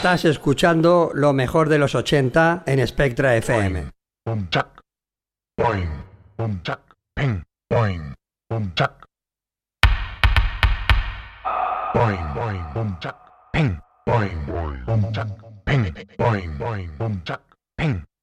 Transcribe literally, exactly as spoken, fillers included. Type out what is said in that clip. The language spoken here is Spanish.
Estás escuchando lo mejor de los ochenta en Spectra F M. Boom chuck, boing, boom chuck, ping, boing, boom chuck, boing, boing, boom chuck, ping, boing, boing, boom chuck, ping, boing, boing, boom chuck, ping.